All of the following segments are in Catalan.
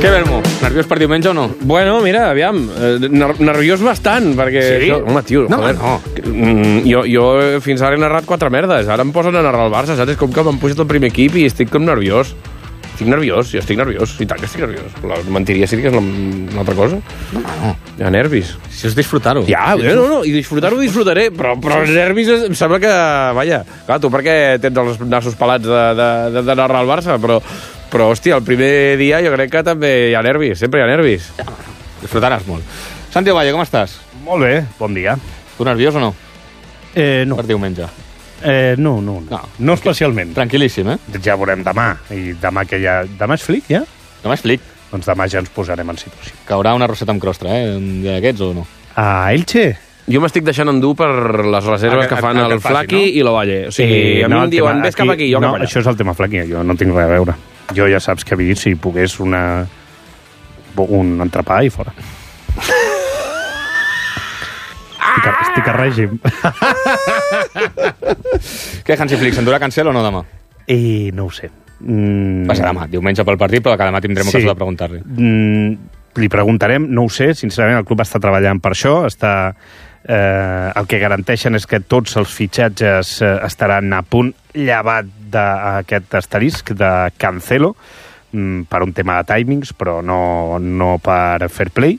Què, Belmo? Nerviós per diumenge o no? Bueno, mira, aviam, nerviós bastant, perquè... Sí? Això, home, tio, No, joder, no. Jo fins ara he narrat 4 merdes, ara em posen a narrar el Barça, saps? És com que m'han posat el primer equip i estic com nerviós. Jo estic nerviós, i tant que estic nerviós. La mentiria sí que és una altra cosa. No. Hi ha nervis. Si és disfrutar-ho. Ja, no, i disfrutar-ho disfrutaré, però els nervis em sembla que... Vaja, clar, tu perquè tens els nassos pelats de narrar el Barça, però, hòstia, el primer dia jo crec que també hi ha nervis, sempre hi ha nervis. Disfrutaràs molt. Santi Ovalle, com estàs? Molt bé, bon dia. Tu nerviós o no? No. Per diumenge. No especialment. Tranquil·líssim, eh? Ja veurem demà. I demà que ja... Demà és flic, ja? No m'explic. Doncs demà ja ens posarem en situació. Caurà una roseta amb crostra, un dia d'aquests o no? A Elche? Jo m'estic deixant endur per les reserves que fan el Flaqui i l'Ovalle. O sigui, a mi em diuen, ves cap aquí, jo cap allà. Això és el tema Flaqui, jo no tinc res a veure. Jo ja saps que havia dit si pogués un entrepà i fora. Estic a règim. Què, Hansi Flick, s'endurà Cancel o no demà? No ho sé. Va ser demà, diumenge pel partit, però que demà tindrem ocasió de preguntar-li. Li preguntarem, no ho sé, sincerament el club està treballant per això, el que garanteixen és que tots els fitxatges estaran a punt, llevat d'aquest asterisc de Cancelo, per un tema de timings, però no per fair play,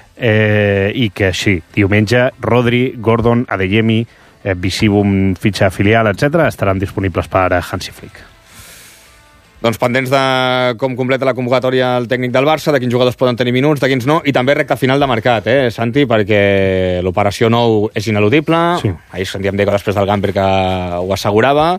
i que així, diumenge, Rodri, Gordon, Adeyemi, Visibum, fitxa filial, etc., estaran disponibles per Hansi Flick. Doncs pendents de com completa la convocatòria el tècnic del Barça, de quins jugadors poden tenir minuts, de quins no, i també recta final de mercat, Santi, perquè l'operació nou és ineludible. Sí. Ahir sentíem dir que després del Gamper que ho assegurava.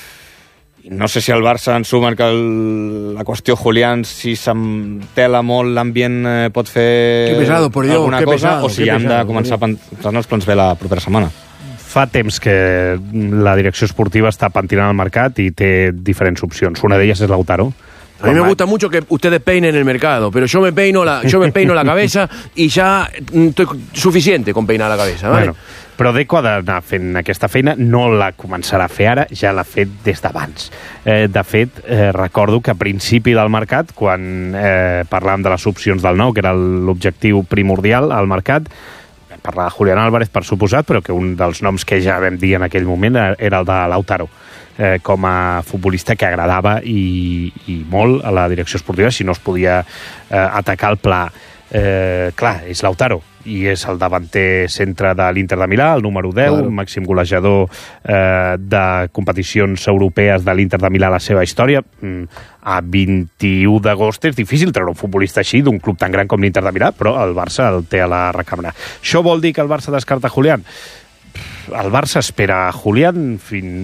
No sé si el Barça en suma que la qüestió Julián, si s'entela molt l'ambient, pot fer alguna cosa, o si han de començar a pensar els plans B la propera setmana. Fa temps que la direcció esportiva está pentinant el mercat y té diferents opcions. Una de ellas es Lautaro. A mí me gusta mucho que ustedes peinen el mercado, pero yo me peino la cabeza y ya estoy suficiente con peinar la cabeza, ¿vale? Bueno, però Deco ha d'anar fent aquesta feina, no la començarà a fer ara, ja l'ha fet des d'abans. De fet, recordo que a principi del mercat, quan parlàvem de les opcions del nou, que era l'objectiu primordial al mercat, parlar de Julián Álvarez, per suposat, però que un dels noms que ja vam dir en aquell moment era el de Lautaro, com a futbolista que agradava i molt a la direcció esportiva, si no es podia atacar el pla. Clar, és Lautaro, i és el davanter centre de l'Inter de Milà, el número 10, claro. Màxim golejador de competicions europees de l'Inter de Milà a la seva història. A 21 d'agost és difícil treure un futbolista així d'un club tan gran com l'Inter de Milà, però el Barça el té a la recambra. Això vol dir que el Barça descarta Julián? El Barça espera a Julián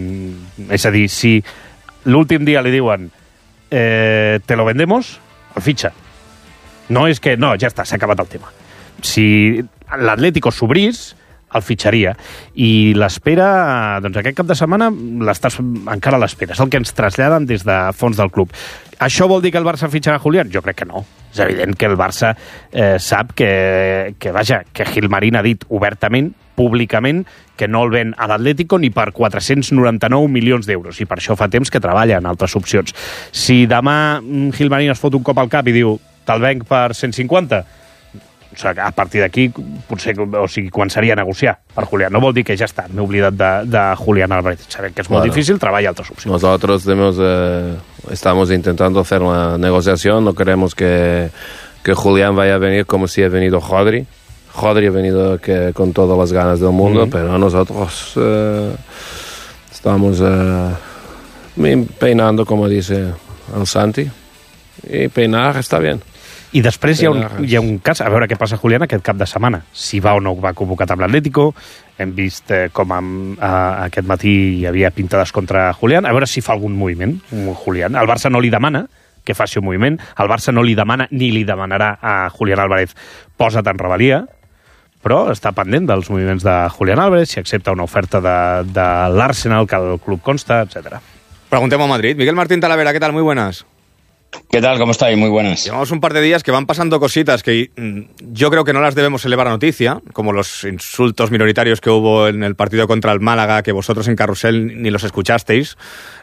és a dir, si l'últim dia li diuen te lo vendemos, el fitxa. No és que, no, ja està, s'ha acabat el tema. Si l'Atlético s'obrís, el fitxaria. I l'espera, doncs aquest cap de setmana encara l'espera. És el que ens traslladen des de fons del club. Això vol dir que el Barça fitxarà Julián? Jo crec que no. És evident que el Barça sap que Gilmarín ha dit obertament, públicament, que no el ven a l'Atlético ni per 499 milions d'euros, i per això fa temps que treballa en altres opcions. Si demà Gilmarín es fot un cop al cap i diu te'l venc per 150, o sigui, a partir d'aquí potser començaria a negociar per Julián. No vol dir que ja està, m'he oblidat de Julián Álvarez. Sabem que és molt difícil, treballa altres opcions. Nosotros estamos intentando hacer una negociación, no queremos que Julián vaya a venir como si ha venido Rodri. Rodri ha venido con todas las ganas del mundo, pero nosotros estamos peinando, como dice el Santi, y peinar está bien. I després hi ha un cas, a veure què passa a Julián aquest cap de setmana. Si va o no va convocat amb l'Atlético, hem vist com aquest matí hi havia pintades contra Julián, a veure si fa algun moviment, Julián. El Barça no li demana que faci un moviment, el Barça no li demana ni li demanarà a Julián Álvarez posa't en rebel·lia, però està pendent dels moviments de Julián Álvarez, si accepta una oferta de l'Arsenal, que el club consta, etc. Preguntem a Madrid. Miguel Martín Talavera, ¿qué tal? Muy buenas. ¿Qué tal? ¿Cómo estáis? Muy buenas. Llevamos un par de días que van pasando cositas que yo creo que no las debemos elevar a noticia, como los insultos minoritarios que hubo en el partido contra el Málaga, que vosotros en Carrusel ni los escuchasteis,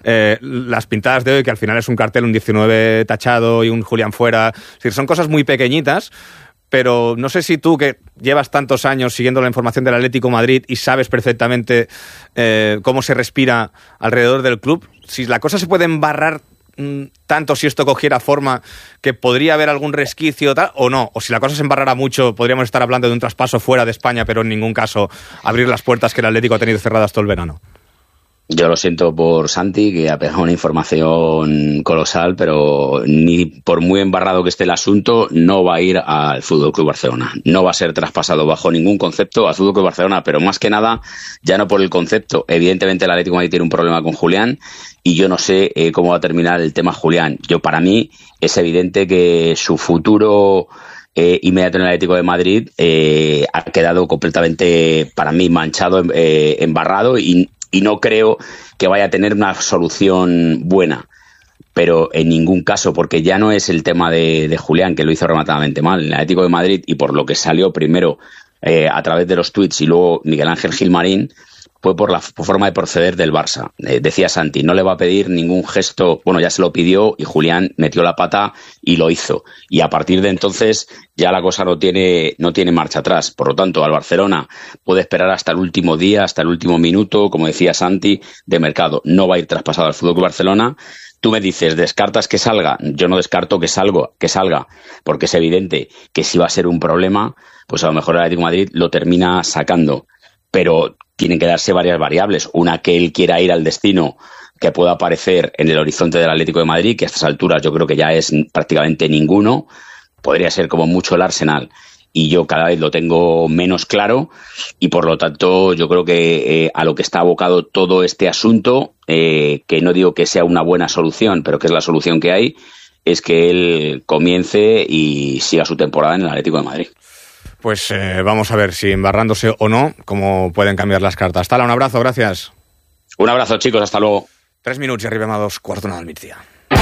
las pintadas de hoy, que al final es un cartel, un 19 tachado y un Julián fuera. Es decir, son cosas muy pequeñitas, pero no sé si tú, que llevas tantos años siguiendo la información del Atlético de Madrid y sabes perfectamente cómo se respira alrededor del club, si la cosa se puede embarrar tanto si esto cogiera forma que podría haber algún resquicio tal, o no, o si la cosa se embarrara mucho podríamos estar hablando de un traspaso fuera de España, pero en ningún caso abrir las puertas que el Atlético ha tenido cerradas todo el verano. Yo lo siento por Santi, que ha pegado una información colosal, pero ni por muy embarrado que esté el asunto, no va a ir al FC Barcelona. No va a ser traspasado bajo ningún concepto al FC Barcelona, pero más que nada, ya no por el concepto. Evidentemente el Atlético de Madrid tiene un problema con Julián y yo no sé cómo va a terminar el tema Julián. Para mí es evidente que su futuro inmediato en el Atlético de Madrid ha quedado completamente, para mí, manchado, embarrado y no creo que vaya a tener una solución buena, pero en ningún caso, porque ya no es el tema de Julián, que lo hizo rematadamente mal en el Atlético de Madrid, y por lo que salió primero a través de los tuits y luego Miguel Ángel Gilmarín, fue por la forma de proceder del Barça. Decía Santi, no le va a pedir ningún gesto, bueno, ya se lo pidió y Julián metió la pata y lo hizo. Y a partir de entonces ya la cosa no tiene marcha atrás. Por lo tanto, al Barcelona puede esperar hasta el último día, hasta el último minuto, como decía Santi, de mercado. No va a ir traspasado al FC Barcelona. Tú me dices, ¿descartas que salga? Yo no descarto que salga, porque es evidente que si va a ser un problema, pues a lo mejor el Atlético de Madrid lo termina sacando. Pero tienen que darse varias variables. Una, que él quiera ir al destino que pueda aparecer en el horizonte del Atlético de Madrid, que a estas alturas yo creo que ya es prácticamente ninguno. Podría ser como mucho el Arsenal. Y yo cada vez lo tengo menos claro y por lo tanto yo creo que a lo que está abocado todo este asunto, que no digo que sea una buena solución, pero que es la solución que hay, es que él comience y siga su temporada en el Atlético de Madrid. Pues vamos a ver si embarrándose o no, cómo pueden cambiar las cartas. Tala, un abrazo, gracias. Un abrazo, chicos, hasta luego. 3 minuts i arribem a 2:15 del migdia.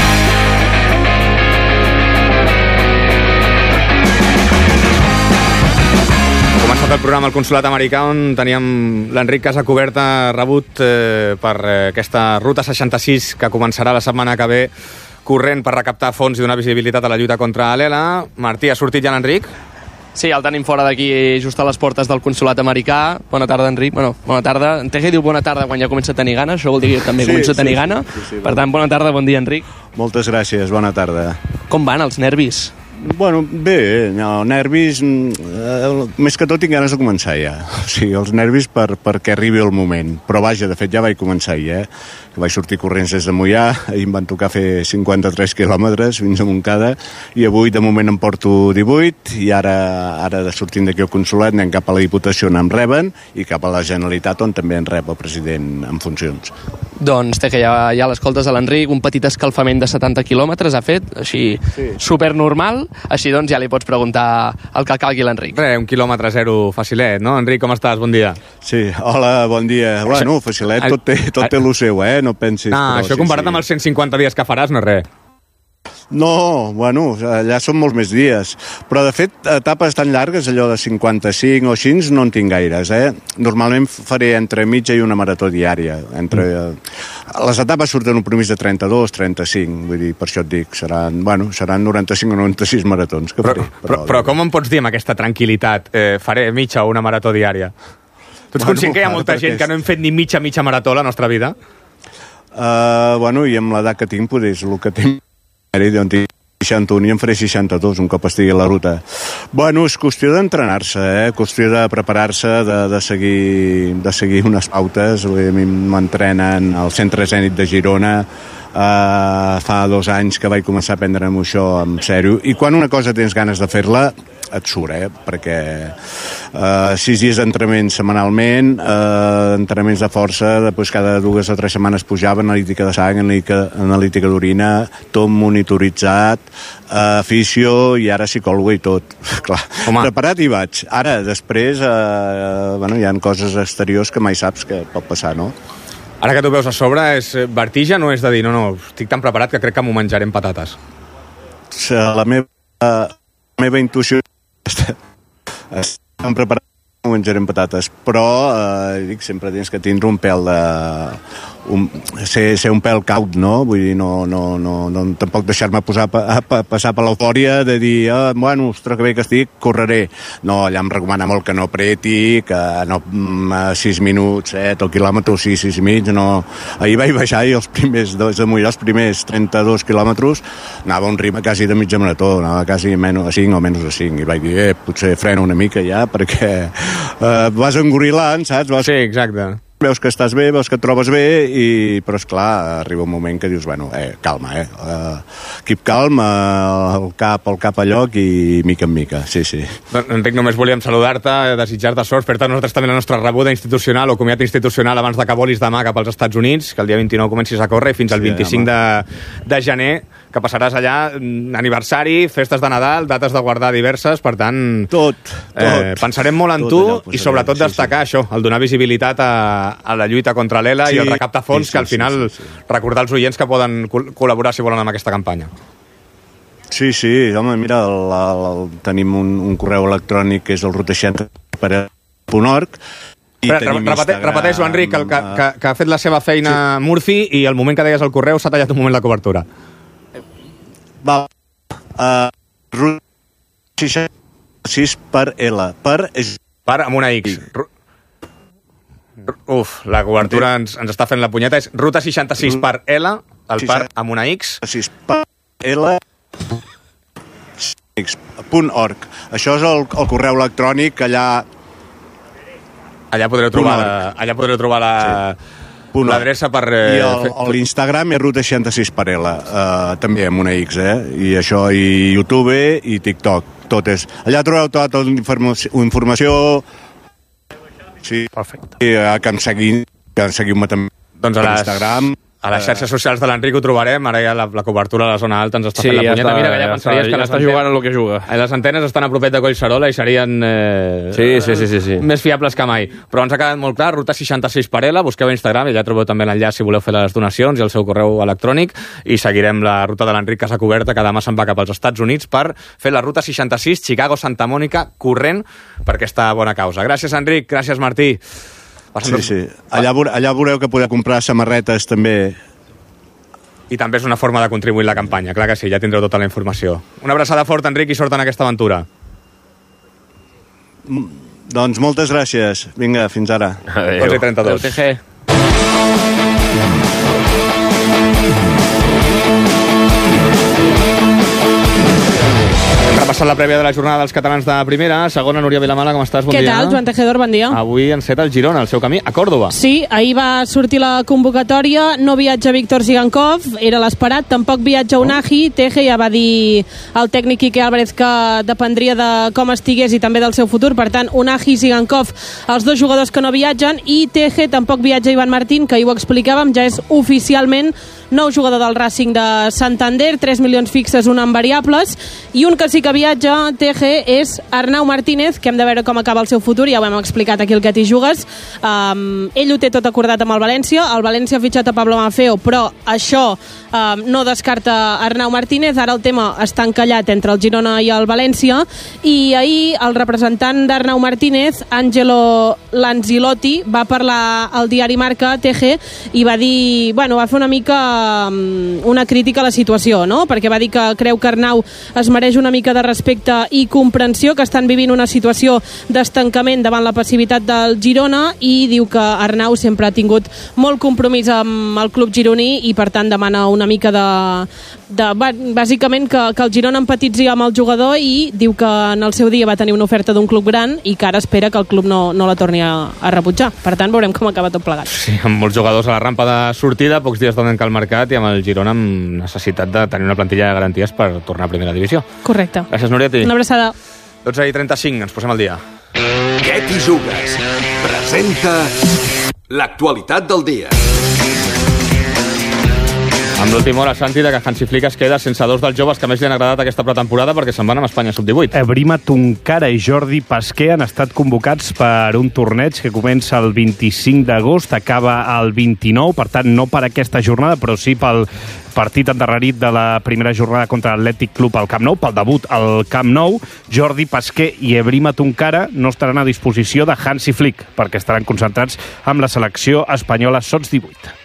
Començat el programa al Consolat Americà, on teníem l'Enric Casacuberta rebut per aquesta Ruta 66 que començarà la setmana que ve corrent per recaptar fons i donar visibilitat a la lluita contra l'ELA. Martí, ha sortit ja l'Enric? Sí, el tenim fora d'aquí, just a les portes del Consolat Americà. Bona tarda, Enric. Bueno, bona tarda. Entenc que diu bona tarda quan ja comença a tenir gana. Això vol dir que també comença a tenir gana. Sí. Per tant, bona tarda, bon dia, Enric. Moltes gràcies, bona tarda. Com van els nervis? Bueno, bé, no, nervis... més que tot tinc ganes de començar ja. O sigui, els nervis perquè arribi el moment. Però vaja, de fet ja vaig començar ahir, que vaig sortir corrents des de Moià, ahir em van tocar fer 53 quilòmetres fins a Montcada, i avui de moment em porto 18, i ara sortint d'aquí al Consolat anem cap a la Diputació on em reben, i cap a la Generalitat on també en rep el president en funcions. Doncs té que ja l'escoltes a l'Enric, un petit escalfament de 70 quilòmetres ha fet, així supernormal, així doncs ja li pots preguntar el que calgui l'Enric. Res, 1 quilòmetre 0 facilet, no? Enric, com estàs? Bon dia. Sí, hola, bon dia. Bueno, facilet, tot té lo seu, no pensis. Això comparat amb els 150 dies que faràs no és res. No, bueno, allà són molts més dies. Però, de fet, etapes tan llargues, allò de 55 o així, no en tinc gaires, Normalment faré entre mitja i una marató diària. Les etapes surten un promís de 32, 35, vull dir, per això et dic, seran 95 o 96 maratons que faré. Però com em pots dir amb aquesta tranquil·litat, faré mitja o una marató diària? Tu ets conscient que hi ha molta gent que no hem fet ni mitja marató a la nostra vida? I amb l'edat que tinc, és el que tinc. D'on tinc 61 i en faré 62 un cop estigui a la ruta. Bueno, és qüestió d'entrenar-se, qüestió de preparar-se, de seguir unes pautes. A mi m'entrenen al Centre Zènit de Girona, fa 2 anys que vaig començar a prendre'm això en sèrio, i quan una cosa tens ganes de fer-la et surt, perquè 6 dies d'entrenament setmanalment, entrenaments de força, després cada 2 o 3 setmanes pujava, analítica de sang, analítica d'orina, tot monitoritzat, fisio i ara psicòloga i tot. Clar, preparat hi vaig. Ara, després, hi ha coses exteriors que mai saps que pot passar, no? Ara que tu veus a sobre, és vertigen o és de dir, no, estic tan preparat que crec que m'ho menjaré amb patates? la meva intuïció estan preparats no menjarem patates, però dic, sempre tens que tindre un pèl de... ser un pèl caut, no? Vull dir, no tampoc deixar-me passar per l'eufòria de dir, bueno, ostres, que bé que estic, correré. No, allà em recomana molt que no apreti, que no 6 minuts, 7 el quilòmetre, 6 i mig, no... Ahir vaig baixar i els primers 32 quilòmetres anava a un ritme quasi de mitja marató, anava quasi a 5 o menys de 5, i vaig dir, potser freno una mica ja, perquè vas engorilant, saps? Sí, exacte. Veus que estàs bé, veus que et trobes bé, però esclar, arriba un moment que dius, bueno, calma, keep calm, el cap a lloc i mica en mica, sí. Enric, només volíem saludar-te, desitjar-te sort, fer-te nosaltres també la nostra rebuda institucional o comiat institucional abans de que volis demà cap als Estats Units, que el dia 29 comencis a córrer fins al 25 de gener, que passaràs allà aniversari, festes de Nadal, dates de guardar diverses, per tant... Tot. Pensarem molt en tu i sobretot destacar això, el donar visibilitat a la lluita contra l'ELA i el recaptar fons, que al final recordar als oients que poden col·laborar si volen amb aquesta campanya. Sí, home, mira, tenim un correu electrònic que és el ruta60.org. Repeteix-ho, Enric, que ha fet la seva feina Murphy i el moment que deies el correu s'ha tallat un moment la cobertura. Va, ruta 66 per L. Per amb una X. La cobertura ens està fent la punyeta. És ruta 66 per L, el per amb una X. 66 per L .org. Això és el correu electrònic, allà podreu trobar l'adreça per... I l'Instagram és ruta66 per L, també amb una X, i això, i YouTube i TikTok, tot és... Allà trobeu tota la informació. Sí, perfecte. I que seguiu-me també per Instagram. A les xarxes socials de l'Enric ho trobarem, ara ja la cobertura a la zona alta ens està fent la punyeta. Mira, que ja pensaries que està jugant en el que juga. Les antenes estan a propet de Collserola i serien més fiables que mai. Però ens ha quedat molt clar, ruta 66 per L, busqueu a Instagram i ja trobeu també l'enllaç si voleu fer les donacions i el seu correu electrònic, i seguirem la ruta de l'Enric Casa Coberta, que demà se'n va cap als Estats Units per fer la ruta 66 Chicago-Santa Mònica corrent per aquesta bona causa. Gràcies, Enric. Gràcies, Martí. Sí. Allà veureu que podeu comprar samarretes també. I també és una forma de contribuir a la campanya. Clar que sí, ja tindreu tota la informació. Una abraçada forta, Enric, i sort en aquesta aventura. Doncs moltes gràcies. Vinga, fins ara. Adéu. 11:32. Adéu, TG. Repassant la prèvia de la jornada dels catalans de primera. Segona, Núria Vilamala, com estàs? Bon dia. Què tal, Joan Tejedor? Bon dia. Avui enceta el Girona, el seu camí a Còrdova. Sí, ahir va sortir la convocatòria, no viatja Víctor Zigankov, era l'esperat, tampoc viatja Unai. Teje ja va dir el tècnic Quique Álvarez que dependria de com estigués i també del seu futur, per tant, Unai i Zigankov, els dos jugadors que no viatgen, i Teje tampoc viatja Ivan Martín, que ahir ho explicàvem, ja és oficialment nou jugador del Racing de Santander, 3 milions fixes, un en variables, i un que sí que viatja, TG, és Arnau Martínez, que hem de veure com acaba el seu futur, ja ho hem explicat aquí el que t'hi jugues. Ell ho té tot acordat amb el València ha fitxat a Pablo Mafeo, però això no descarta Arnau Martínez. Ara el tema està encallat entre el Girona i el València, i ahir el representant d'Arnau Martínez, Angelo Lanzilotti, va parlar al diari Marca, TG, i va dir, va fer una mica una crítica a la situació, no? Perquè va dir que creu que Arnau es mereix una mica de respecte i comprensió, que estan vivint una situació d'estancament davant la passivitat del Girona, i diu que Arnau sempre ha tingut molt compromís amb el club gironí i per tant demana una mica bàsicament que el Girona empatitzi amb el jugador, i diu que en el seu dia va tenir una oferta d'un club gran i que ara espera que el club no la torni a rebutjar. Per tant, veurem com acaba tot plegat. Sí, amb molts jugadors a la rampa de sortida, pocs dies donen que el mercat, i amb el Girona amb necessitat de tenir una plantilla de garanties per tornar a primera divisió. Correcte. Gràcies, Núria. Una abraçada. 12:35, ens posem al dia. Què t'hi jugues? Presenta l'actualitat del dia. Amb l'última hora, Santi, de que Hansi Flick es queda sense dos dels joves que més li han agradat aquesta pretemporada perquè se'n van amb Espanya sub-18. Brima Tuncara i Jordi Pasquer han estat convocats per un torneig que comença el 25 d'agost, acaba el 29, per tant no per aquesta jornada, però sí pel partit endarrerit de la primera jornada contra l'Atlètic Club al Camp Nou, pel debut al Camp Nou. Jordi Pasquer i Ebrima Tunkara no estaran a disposició de Hansi Flick, perquè estaran concentrats amb la selecció espanyola Sots 18.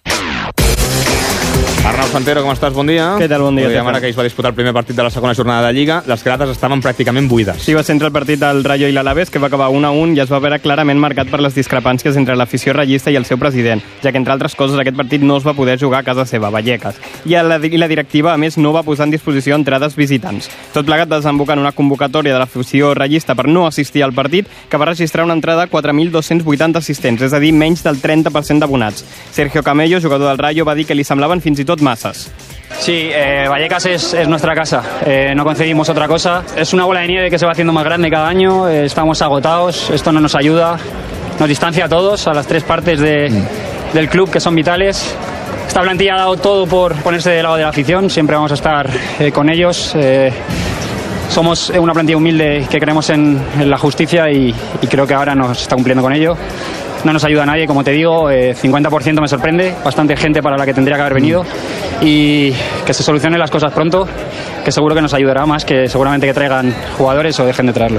Arnau Santero, com estàs? Bon dia. Què tal? Bon dia. Ara que ahir es va disputar el primer partit de la segona jornada de Lliga, les grades estaven pràcticament buides. Sí, va ser entre el partit del Rayo i l'Alaves, que va acabar 1-1 i es va veure clarament marcat per les discrepàncies entre l'afició ratllista i el seu president, ja que, entre altres coses, aquest partit no es va poder jugar a casa seva, Vallecas. I la directiva, a més, no va posar en disposició entrades visitants. Tot plegat desemboca en una convocatòria de l'afició ratllista per no assistir al partit, que va registrar una entrada de 4.280 assistents, és a dir, menys del 30% d'abonats. Sergio Camello, jugador del Rayo, va dir que li semblaven fins i tot masas. Sí, Vallecas es nuestra casa, no concebimos otra cosa. Es una bola de nieve que se va haciendo más grande cada año, estamos agotados, esto no nos ayuda, nos distancia a todos, a las tres partes del club que son vitales. Esta plantilla ha dado todo por ponerse del lado de la afición, siempre vamos a estar con ellos. Somos una plantilla humilde que creemos en la justicia y creo que ahora nos está cumpliendo con ello. No nos ayuda a nadie, como te digo, 50% me sorprende, bastante gente para la que tendría que haber venido, y que se solucionen las cosas pronto, que seguro que nos ayudará más que seguramente que traigan jugadores o dejen de traerlos.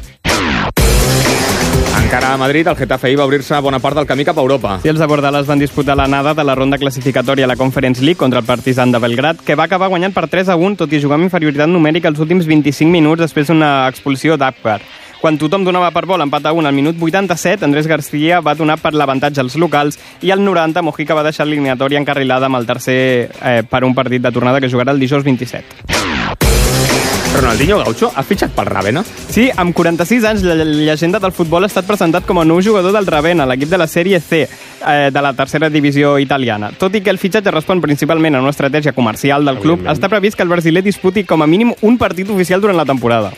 Encara a Madrid, el Getafe va obrir-se bona part del camí cap a Europa. Sí, els de Bordalàs van disputar l'anada de la ronda classificatòria a la Conference League contra el Partizan de Belgrad, que va acabar guanyant per 3-1, tot i jugar amb inferioritat numèrica els últims 25 minuts després d'una expulsió d'Apgar. Quan tothom donava per bo l'empat a 1 al minut 87, Andrés García va donar per l'avantatge als locals i al 90 Mojica va deixar l'eliminatòria encarrilada amb el tercer per un partit de tornada que jugarà el dijous 27. Ronaldinho Gaucho ha fitxat pel Ravenna? Sí, amb 46 anys la llegenda del futbol ha estat presentat com a nou jugador del Ravenna, l'equip de la Sèrie C de la tercera divisió italiana. Tot i que el fitxatge respon principalment a una estratègia comercial del club, està previst que el brasiler disputi com a mínim un partit oficial durant la temporada.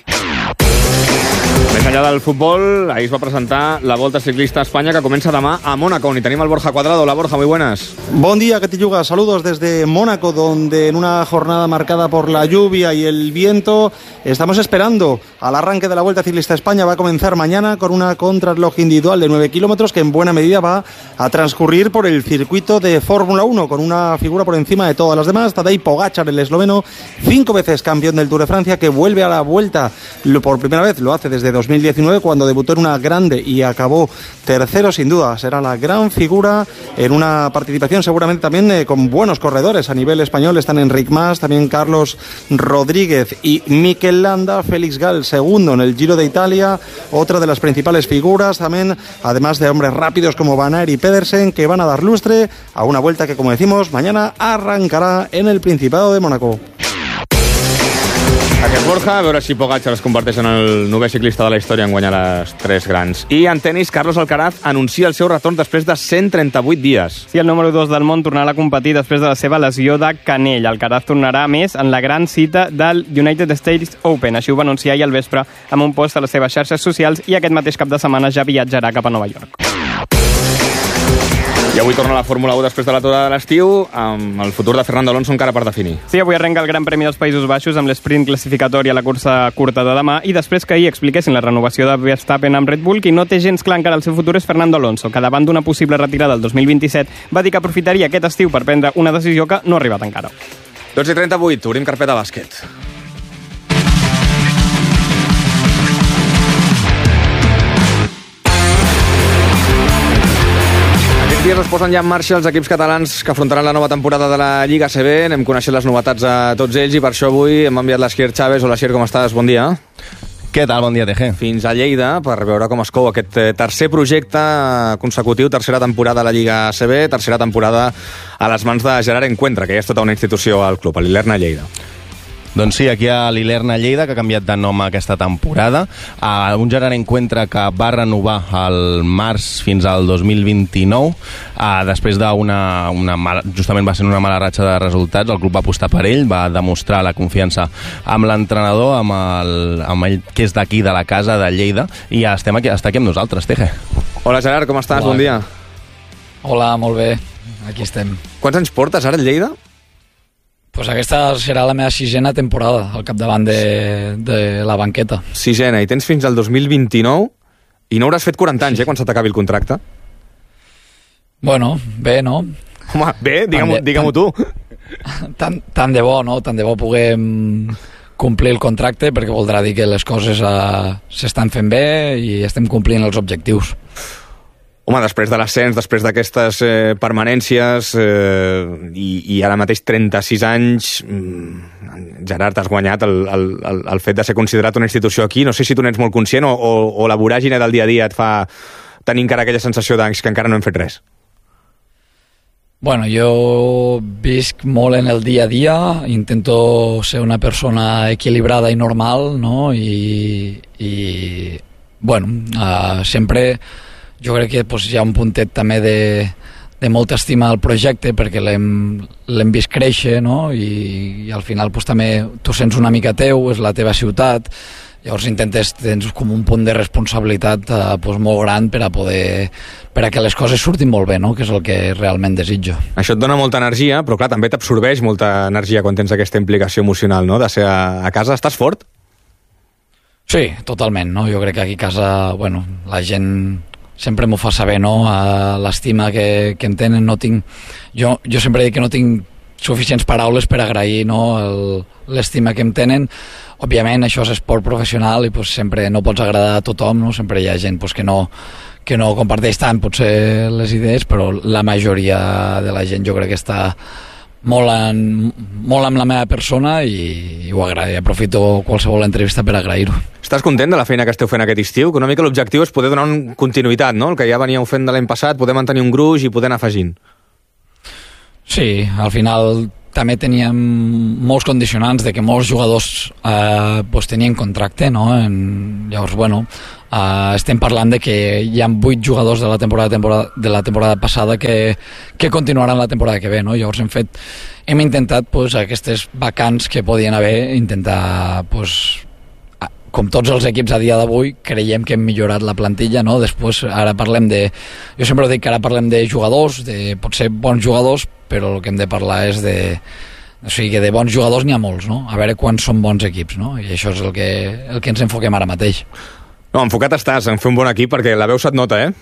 Més enllà del futbol, ahir es va presentar la Volta Ciclista a Espanya, que comença demà a Mónaco, on hi tenim el Borja Cuadrado. Hola, Borja, muy buenas. Buen día, Catilluga. Saludos desde Mónaco, donde en una jornada marcada por la lluvia y el viento estamos esperando al arranque de la Vuelta Ciclista a España. Va a comenzar mañana con una contrarreloj individual de 9 kilómetros que en buena medida va a transcurrir por el circuito de Fórmula 1, con una figura por encima de todas las demás, Tadej Pogačar, el esloveno, 5 veces campeón del Tour de Francia, que vuelve a la Vuelta por primera vez, lo hace desde 2019, cuando debutó en una grande y acabó tercero. Sin duda será la gran figura en una participación seguramente también con buenos corredores a nivel español. Están Enric Mas, también Carlos Rodríguez y Mikel Landa. Félix Gall, segundo en el Giro de Italia, otra de las principales figuras también, además de hombres rápidos como Van Aert y Pedersen, que van a dar lustre a una Vuelta que, como decimos, mañana arrancarà en el Principado de Mónaco. Aquest Borja, a veure si Pogačar es converteix en el 9è ciclista de la història en guanyar les 3 grans. I en tenis, Carlos Alcaraz anuncia el seu retorn després de 138 dies. Sí, el número 2 del món tornarà a competir després de la seva lesió de canell. Alcaraz tornarà, a més, en la gran cita del United States Open. Així ho va anunciar ahir al vespre amb un post a les seves xarxes socials, i aquest mateix cap de setmana ja viatjarà cap a Nova York. I avui torna la Fórmula 1 després de l'aturada de l'estiu, amb el futur de Fernando Alonso encara per definir. Sí, avui arrenca el Gran Premi dels Països Baixos amb l'esprint classificatori a la cursa curta de demà, i després que ahir expliquessin la renovació de Verstappen amb Red Bull, qui no té gens clar encara el seu futur és Fernando Alonso, que davant d'una possible retirada el 2027 va dir que aprofitaria aquest estiu per prendre una decisió que no ha arribat encara. 12:38, obrim carpeta bàsquet. Dies es posen ja en marxa els equips catalans que afrontaran la nova temporada de la Lliga ACB. Anem coneixent les novetats a tots ells i per això avui hem enviat l'Asier Chávez. Hola, Asier, com estàs? Bon dia. Què tal? Bon dia, TG. Fins a Lleida per veure com es cou aquest tercer projecte consecutiu, tercera temporada a la Lliga ACB, tercera temporada a les mans de Gerard Encuentra, que ja és tota una institució al club, a l'Ilerna Lleida. Doncs sí, aquí a l'Ilerna Lleida, que ha canviat de nom aquesta temporada. Un Gerard Encuentra que va renovar al març fins al 2029. Després d'una justament va ser una mala ratxa de resultats, el club va apostar per ell, va demostrar la confiança amb l'entrenador, amb ell que és d'aquí, de la casa de Lleida, i està aquí amb nosaltres, Teje. Hola, Gerard, com estàs? Hola. Bon dia. Hola, molt bé. Aquí estem. Quants anys portes ara a Lleida? Pues aquesta serà la meva 6a temporada al capdavant de la banqueta. 6a, i tens fins al 2029 i no hauràs fet 40 anys, quan se t'acabi el contracte? Bueno, bé, no? Home, bé, digue-m'ho tu. tant de bo, no? Tant de bo puguem complir el contracte, perquè voldrà dir que les coses s'estan fent bé i estem complint els objectius. Home, després de l'ascens, després d'aquestes permanències i ara mateix 36 anys, Gerard, has guanyat el fet de ser considerat una institució aquí. No sé si tu n'ets molt conscient o la voràgine del dia a dia et fa tenir encara aquella sensació que encara no hem fet res. Bueno, jo visc molt en el dia a dia, intento ser una persona equilibrada i normal, no? I bueno, sempre jo crec que hi ha un puntet també de molta estima al projecte perquè l'hem vist créixer, no? I al final també tu sents una mica teu, és la teva ciutat, llavors tens com un punt de responsabilitat molt gran per a que les coses surtin molt bé, no? Que és el que realment desitjo. Això et dona molta energia, però clar, també t'absorbeix molta energia quan tens aquesta implicació emocional, no? De ser a casa. Estàs fort? Sí, totalment, no? Jo crec que aquí a casa, bueno, la gent sempre m'ho fa saber, no? L'estima que em tenen, no tinc... Jo sempre dic que no tinc suficients paraules per agrair, no? L'estima que em tenen. Òbviament, això és esport professional i sempre no pots agradar a tothom, no? Sempre hi ha gent que no comparteix tant potser les idees, però la majoria de la gent jo crec que està molt amb la meva persona i ho agraïo. Aprofito qualsevol entrevista per agrair-ho. Estàs content de la feina que esteu fent aquest estiu? Que una mica l'objectiu és poder donar una continuïtat, no? El que ja veníeu fent de l'any passat, poder mantenir un gruix i poder anar afegint. Sí, al final també teníem molts condicionants de que molts jugadors tenien contracte, no? Llavors, bueno, estem parlant de que hi ha 8 jugadors de la temporada passada que continuaran la temporada que ve, no? Llavors hem intentat aquestes vacants que podien haver, intentar com tots els equips a dia d'avui, creiem que hem millorat la plantilla, no? Després, ara parlem de... Jo sempre dic que ara parlem de jugadors, de potser bons jugadors, però el que hem de parlar és de... O sigui, que de bons jugadors n'hi ha molts, no? A veure quants són bons equips, no? I això és el que ens enfoquem ara mateix. No, enfocat estàs en fer un bon equip, perquè la veu se't nota, eh?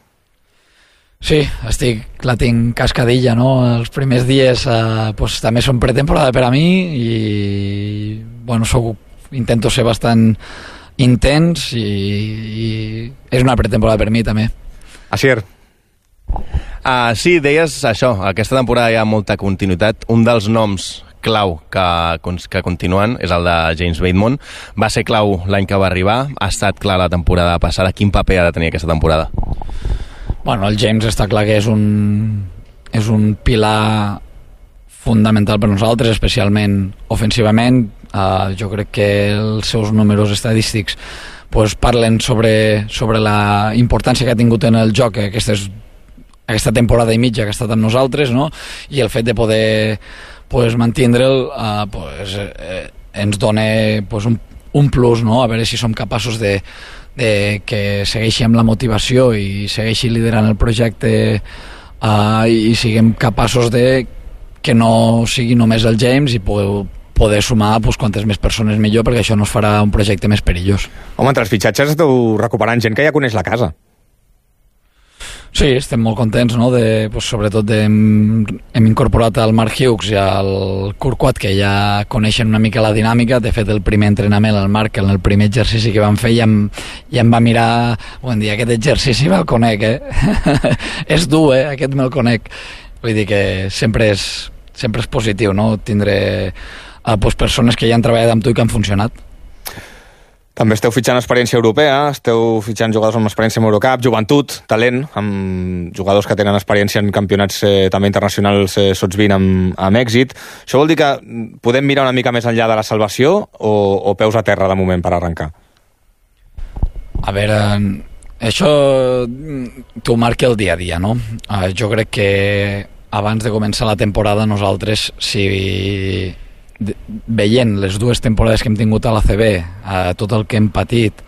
Sí, la tinc cascadilla, no? Els primers dies també són pretemporada per a mi i, bueno, intento ser bastant intens i és una pretemporada per mi també. Asier. Sí, deies això, aquesta temporada hi ha molta continuïtat. Un dels noms clau que continuen és el de James Bateman. Va ser clau l'any que va arribar, ha estat clar la temporada passada. Quin paper ha de tenir aquesta temporada? Bueno, el James està clar que és un pilar fundamental per nosaltres, especialment ofensivament. Jo crec que els seus números estadístics parlen sobre la importància que ha tingut en el joc aquesta temporada i mitja que ha estat amb nosaltres, no? I el fet de poder mantindre'l ens dona un plus, no? A veure si som capaços de que segueixi amb la motivació i segueixi liderant el projecte i siguem capaços de que no sigui només el James i poder sumar quantes més persones millor, perquè això no es farà un projecte més perillós. Home, entre els fitxatges esteu recuperant gent que ja coneix la casa. Sí, estem molt contents, no? Sobretot hem incorporat el Mark Hughes i el Kurquat, que ja coneixen una mica la dinàmica. De fet, el primer entrenament, el Mark, en el primer exercici que vam fer, ja em va mirar, vam dir, aquest exercici me'l conec, és dur, aquest me'l conec. Vull dir que sempre és positiu, no? Tindre persones que ja han treballat amb tu i que han funcionat. També esteu fitxant experiència europea, esteu fitxant jugadors amb experiència en Eurocup, joventut, talent, amb jugadors que tenen experiència en campionats també internacionals sots 20 amb èxit. Això vol dir que podem mirar una mica més enllà de la salvació o peus a terra de moment per arrencar? A veure, això t'ho marca el dia a dia, no? Jo crec que abans de començar la temporada nosaltres, si veient les 2 temporades que hem tingut a l'ACB, tot el que hem patit,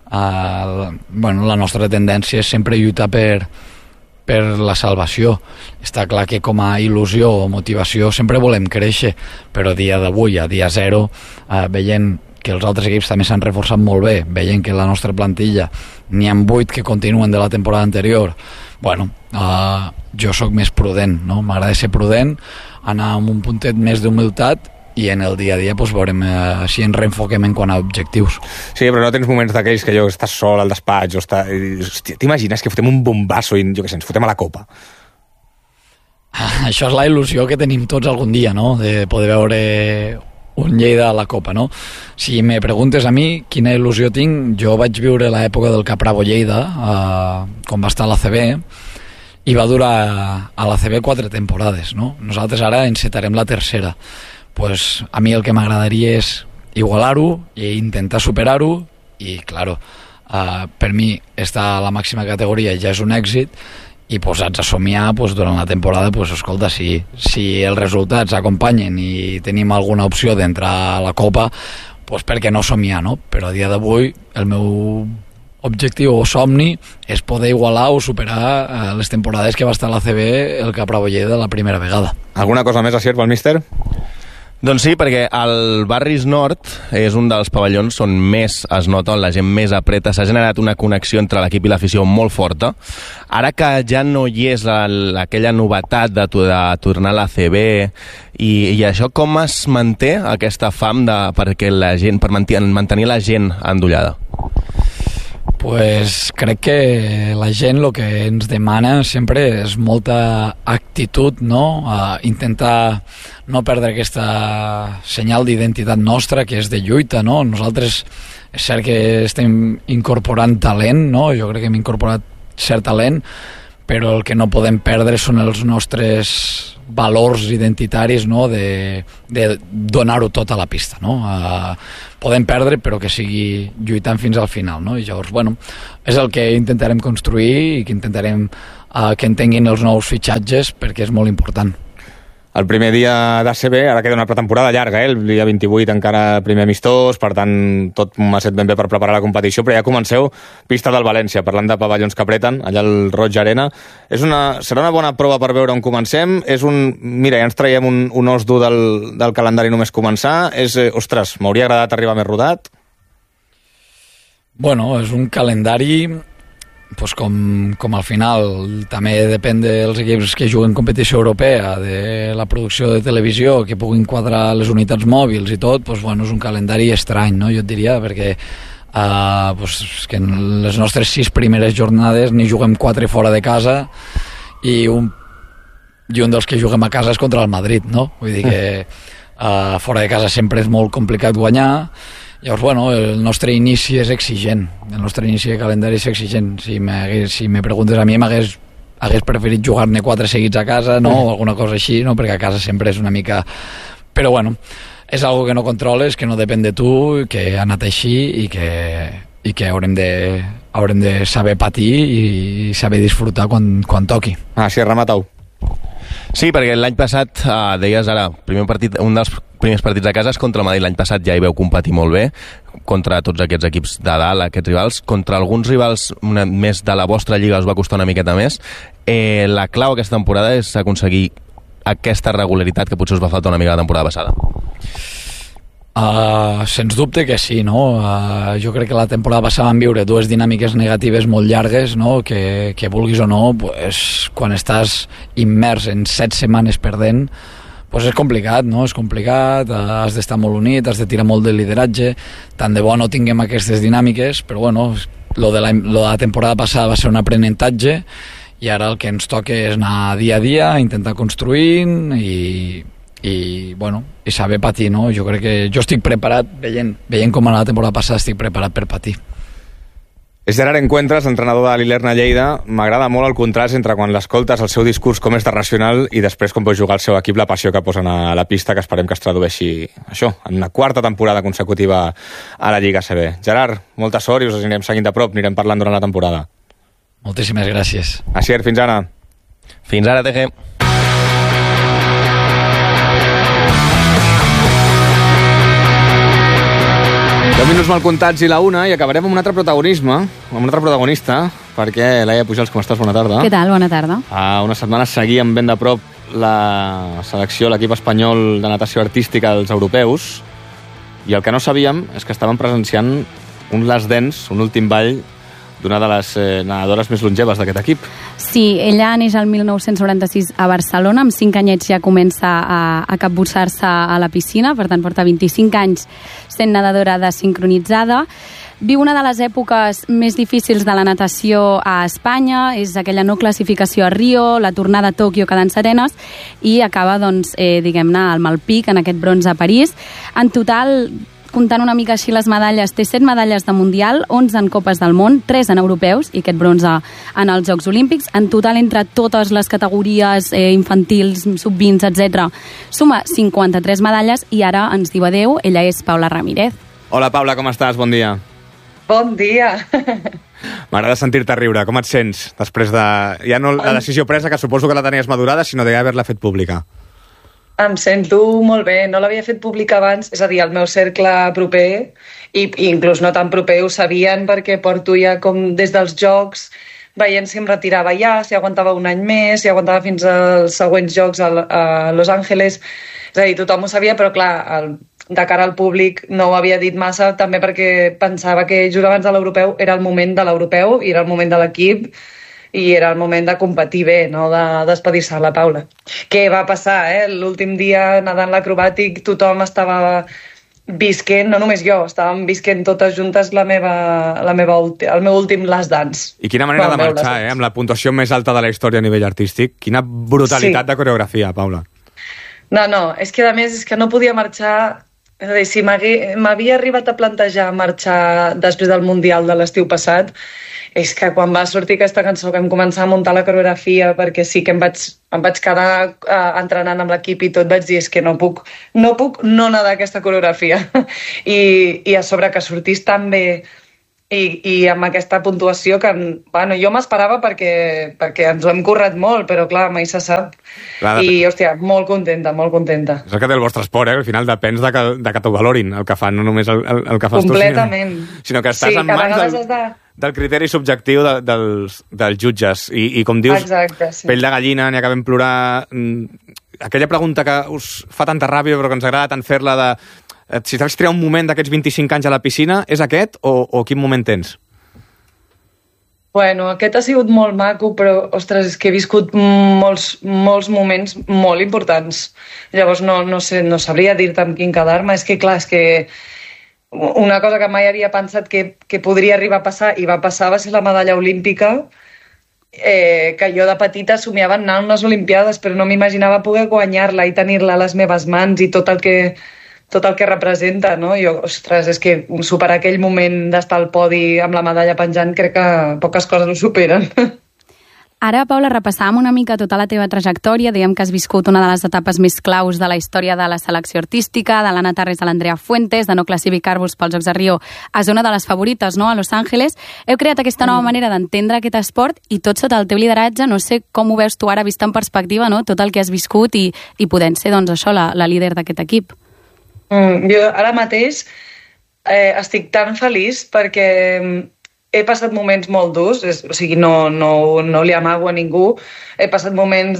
la nostra tendència és sempre lluitar per la salvació. Està clar que com a il·lusió o motivació sempre volem créixer, però a dia d'avui, a dia 0, veient que els altres equips també s'han reforçat molt bé, veient que la nostra plantilla n'hi ha 8 que continuen de la temporada anterior. Bueno, jo sóc més prudent, no? M'agrada ser prudent, anar amb un puntet més d'humilitat i en el dia a dia doncs, veurem si ens reenfoquem en quant a objectius. Sí, però no tens moments d'aquells que estàs sol al despatx hòstia, t'imagines que fotem un bombasso i jo què sé, ens fotem a la Copa? Això és la il·lusió que tenim tots algun dia, no? De poder veure un Lleida a la Copa, no? Si me preguntes a mi quina il·lusió tinc, jo vaig viure l'època del Capravo Lleida, quan va estar a l'ACB, i va durar a l'ACB 4 temporades, no? Nosaltres ara encetarem la tercera. Pues a mi el que m'agradaria és igualar-ho i intentar superar-ho, i, claro, per mi estar a la màxima categoria ja és un èxit, i posats a somiar durant la temporada, escolta, si els resultats acompanyen i tenim alguna opció d'entrar a la Copa, per què no somiar, no? Però a dia d'avui el meu objectiu o somni és poder igualar o superar les temporades que va estar a l'ACB el Capravo Lleida la primera vegada. Alguna cosa més a ser pel míster? Doncs sí, perquè el Barris Nord és un dels pavellons on més es nota, on la gent més apreta. S'ha generat una connexió entre l'equip i l'afició molt forta. Ara que ja no hi és aquella novetat de tornar a l'ACB i això, com es manté aquesta fam per mantenir la gent endollada? Pues crec que la gent el que ens demana sempre és molta actitud, no? Intentar no perdre aquesta senyal d'identitat nostra, que és de lluita, no? Nosaltres és cert que estem incorporant talent, no? Jo crec que hem incorporat cert talent, però el que no podem perdre són els nostres valors identitaris, no? de donar-ho tot a la pista, no? Podem perdre però que sigui lluitant fins al final, no? I llavors, bueno, és el que intentarem construir i que intentarem que entenguin els nous fitxatges, perquè és molt important. El primer dia d'ACB, ara queda una pretemporada llarga, el dia 28 encara primer amistós, per tant tot m'ha set ben bé per preparar la competició, però ja comenceu pista del València, parlant de pavellons que apreten, allà al Roig Arena. Serà una bona prova per veure on comencem? Mira, ja ens traiem un os dur del calendari només començar. Ostres, m'hauria agradat arribar més rodat? Bueno, és un calendari pues com al final també depèn dels equips que juguen competició europea, de la producció de televisió, que puguin quadrar les unitats mòbils i tot, pues bueno, és un calendari estrany, no? Jo et diria, perquè que en les nostres 6 primeres jornades n'hi juguem 4 fora de casa i un dels que juguem a casa és contra el Madrid, no? Vull dir que fora de casa sempre és molt complicat guanyar. Llavors, bueno, el nostre inici és exigent, el nostre inici de calendari és exigent. Si me preguntes a mi, hagués preferit jugar-ne 4 seguits a casa, no? O alguna cosa així, no? Perquè a casa sempre és una mica... Però, bueno, és algo que no controles, que no depèn de tu, que ha anat així i que haurem de saber patir i saber disfrutar quan toqui. Sí, remata-ho. Sí, perquè l'any passat, deies ara, un dels primers partits a casa és contra el Madrid. L'any passat ja hi veu competir molt bé contra tots aquests equips de dalt, aquests rivals. Contra alguns rivals més de la vostra lliga us va costar una miqueta més. La clau aquesta temporada és aconseguir aquesta regularitat que potser us va faltar una mica la temporada passada. Sens dubte que sí, no? Jo crec que la temporada passada vam viure 2 dinàmiques negatives molt llargues, no? Que vulguis o no, pues, quan estàs immers en 7 setmanes perdent, pues és complicat, no? És complicat, has d'estar molt unit, has de tirar molt de lideratge, tant de bo no tinguem aquestes dinàmiques, però bueno, lo de la temporada passada va ser un aprenentatge i ara el que ens toca és anar dia a dia, intentar construint i bueno, i saber patir, no? Jo crec que jo estic preparat, veient com a la temporada passada estic preparat per patir. És Gerard Encuentras, entrenador de l'Ilerna Lleida. M'agrada molt el contrast entre quan l'escoltes el seu discurs com és de racional i després com pot jugar el seu equip, la passió que posen a la pista, que esperem que es tradueixi això, en una 4ª temporada consecutiva a la Lliga ACB. Gerard, molta sort i us anirem seguint de prop, anirem parlant durant la temporada. Moltíssimes gràcies. Asier, fins ara. Fins ara, TG. 10 minuts mal comptats i la 1, i acabarem amb un altre protagonisme, amb un altre protagonista, perquè Laia Pujals, com estàs? Bona tarda. Què tal? Bona tarda. Unes setmanes seguíem ben de prop la selecció, l'equip espanyol de natació artística dels europeus, I el que no sabíem és que estaven presenciant un last dance, un últim ball d'una de les nedadores més longeves d'aquest equip. Sí, ella neix el 1996 a Barcelona, amb 5 anyets ja comença a capbussar-se a la piscina, per tant porta 25 anys sent nedadora desincronitzada. Viu una de les èpoques més difícils de la natació a Espanya, és aquella no classificació a Rio, la tornada a Tòquio quedant setenes, i acaba, doncs, diguem-ne, al Malpic, en aquest bronze a París. En total, comptant una mica així les medalles, té 7 medalles de Mundial, 11 en Copes del Món, 3 en Europeus i aquest bronze en els Jocs Olímpics. En total, entre totes les categories infantils, sub-20, etc., suma 53 medalles i ara ens diu adeu. Ella és Paula Ramírez. Hola, Paula, com estàs? Bon dia. Bon dia. M'agrada sentir-te riure. Com et sents després de... Ja no la decisió presa, que suposo que la tenies madurada, sinó d'haver-la fet pública. Em sento molt bé. No l'havia fet pública abans, és a dir, el meu cercle proper, i inclús no tan proper, ho sabien perquè porto ja com des dels Jocs veient si em retirava ja, si aguantava un any més, si aguantava fins als següents Jocs a Los Angeles. És a dir, tothom ho sabia, però clar, de cara al públic no ho havia dit massa, també perquè pensava que just abans de l'europeu era el moment de l'europeu i era el moment de l'equip i era el moment de competir bé, no de despedir-se a la Paula. Què va passar, L'últim dia nedant l'acrobàtic tothom estava visquent, no només jo, estàvem visquent totes juntes el meu últim last dance. I quina manera de marxar, amb la puntuació més alta de la història a nivell artístic. Quina brutalitat de coreografia, Paula. No, és que a més és que no podia marxar. És a dir, si m'havia arribat a plantejar marxar després del Mundial de l'estiu passat, és que quan va sortir aquesta cançó que vam començar a muntar la coreografia, perquè sí que em vaig quedar entrenant amb l'equip i tot, vaig dir, és que no puc no nedar aquesta coreografia. I a sobre que sortís tan bé i amb aquesta puntuació que, bueno, jo m'esperava perquè ens ho hem currat molt, però clar, mai se sap. I, hòstia, molt contenta, molt contenta. És el que té el vostre esport, Al final depens de que t'ho valorin, el que fan, no només el que fas completament. Tu, sinó que estàs en mans del criteri subjectiu dels jutges. I com dius, exacte, sí. Pell de gallina, n'hi acabem plorar. Aquella pregunta que us fa tanta ràbia però que ens agrada tant fer-la de si t'has triat un moment d'aquests 25 anys a la piscina, és aquest o quin moment tens? Bueno, aquest ha sigut molt maco, però, ostres, és que he viscut molts moments molt importants. Llavors no sabria dir-te amb quin quedar-me. És que, clar, és que una cosa que mai havia pensat que podria arribar a passar, i va passar, va ser la medalla olímpica, que jo de petita somiava anar a unes Olimpiades, però no m'imaginava poder guanyar-la i tenir-la a les meves mans i tot el que representa, no? Jo, ostres, és que superar aquell moment d'estar al podi amb la medalla penjant, crec que poques coses ho superen. Ara, Paula, repassàvem una mica tota la teva trajectòria, dèiem que has viscut una de les etapes més claus de la història de la selecció artística, de l'Anna Tarrés a l'Andrea Fuentes, de no classificar-vos pels Jocs de Rio a zona de les favorites, no?, a Los Angeles. Heu creat aquesta nova manera d'entendre aquest esport i tot sota el teu lideratge. No sé com ho veus tu ara, vist en perspectiva, no?, tot el que has viscut i podent ser, doncs, això, la líder d'aquest equip. Jo ara mateix estic tan feliç perquè he passat moments molt durs, o sigui, no li amago a ningú. He passat moments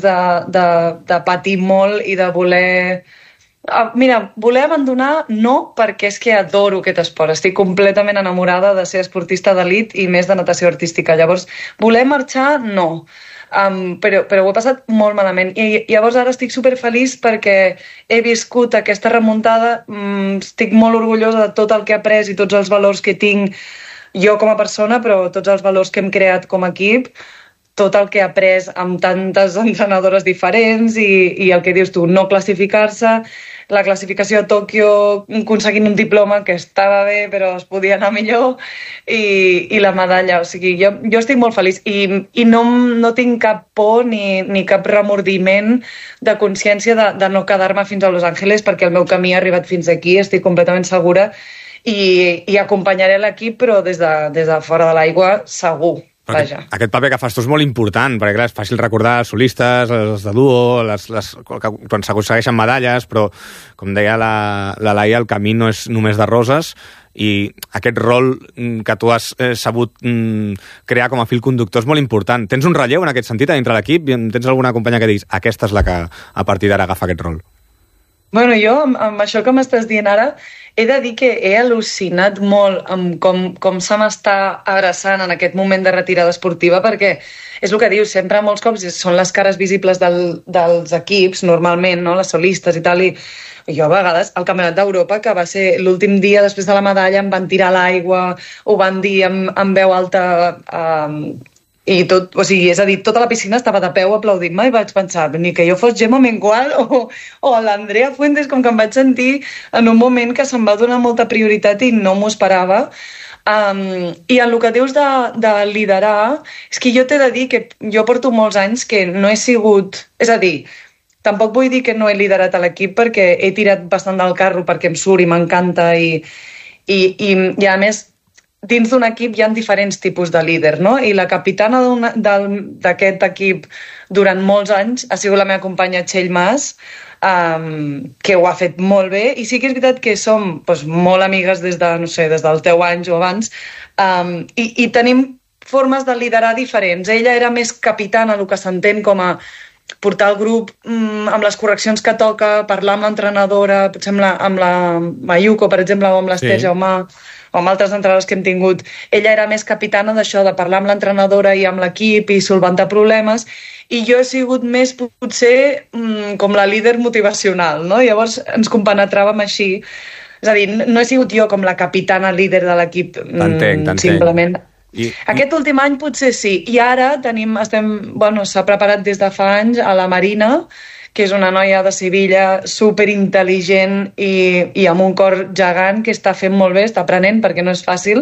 de patir molt i de voler... Mira, voler abandonar no, perquè és que adoro aquest esport. Estic completament enamorada de ser esportista d'elit i més de natació artística. Llavors, voler marxar, no. Però ho he passat molt malament i llavors ara estic superfeliç perquè he viscut aquesta remuntada. Estic molt orgullosa de tot el que he après i tots els valors que tinc jo com a persona, però tots els valors que hem creat com a equip, tot el que he après amb tantes entrenadores diferents i el que dius tu, no classificar-se, la classificació a Tòquio aconseguint un diploma que estava bé però es podia anar millor i la medalla. O sigui, jo estic molt feliç i no tinc cap por ni cap remordiment de consciència de no quedar-me fins a Los Angeles perquè el meu camí ha arribat fins aquí, estic completament segura i acompanyaré l'equip però des de fora de l'aigua segur. Aquest paper que fas tu és molt important, perquè clar, és fàcil recordar els solistes, els de duo, quan s'aconsegueixen medalles, però, com deia la Laia, el camí no és només de roses, i aquest rol que tu has sabut crear com a fil conductor és molt important. Tens un relleu en aquest sentit dintre l'equip? Tens alguna companya que diguis aquesta és la que a partir d'ara agafa aquest rol? Bueno, jo, amb això que m'estàs dient ara, he de dir que he al·lucinat molt amb com se m'està abraçant en aquest moment de retirada esportiva, perquè és el que dius, sempre molts cops són les cares visibles dels equips, normalment, no? Les solistes i tal, i jo a vegades al Campionat d'Europa, que va ser l'últim dia després de la medalla, em van tirar l'aigua, ho van dir amb veu alta, i tot, o sigui, és a dir, tota la piscina estava de peu aplaudint-me i vaig pensar, ni que jo fos Gemma Mengual o l'Andrea Fuentes, com que em vaig sentir en un moment que se'm va donar molta prioritat i no m'ho esperava. I en el que dius de liderar, és que jo t'he de dir que jo porto molts anys que no he sigut... És a dir, tampoc vull dir que no he liderat a l'equip perquè he tirat bastant del carro perquè em surt i m'encanta i a més dins d'un equip hi ha diferents tipus de líder, no? I la capitana d'aquest equip durant molts anys ha sigut la meva companya Txell Mas, que ho ha fet molt bé, i sí que és veritat que som molt amigues des dels 10 anys o abans, i tenim formes de liderar diferents. Ella era més capitana, el que s'entén com a portar el grup amb les correccions que toca, parlar amb l'entrenadora, potser amb la Mayuko, per exemple, o amb l'Ester Jaumà, o amb altres entrenadors que hem tingut. Ella era més capitana d'això, de parlar amb l'entrenadora i amb l'equip i solventar problemes, i jo he sigut més, potser, com la líder motivacional, no? Llavors ens compenetràvem així. És a dir, no he sigut jo com la capitana líder de l'equip, simplement. Aquest últim any potser sí, i ara s'ha preparat des de fa anys a la Marina, que és una noia de Sevilla superintel·ligent i amb un cor gegant, que està fent molt bé, està aprenent perquè no és fàcil,